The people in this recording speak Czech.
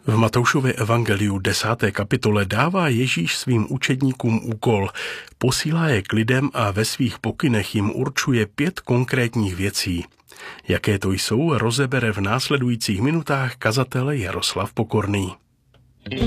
V Matoušově evangeliu 10. kapitole dává Ježíš svým učedníkům úkol, posílá je k lidem a ve svých pokynech jim určuje 5 konkrétních věcí. Jaké to jsou, rozebere v následujících minutách kazatel Jaroslav Pokorný.